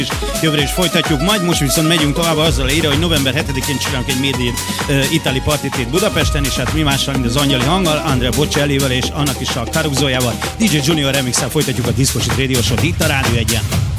Jövőre is folytatjuk, majd most viszont megyünk tovább azzal írja, hogy november 7-én csinálunk egy Made Italy partit itt Budapesten, és hát mi mással, mint az Angyali Hanggal, Andrea Bocellivel és annak is a Caruzójával, DJ Junior remixel folytatjuk a Disco Shit Radio Show-t itt a Rádió 1-en.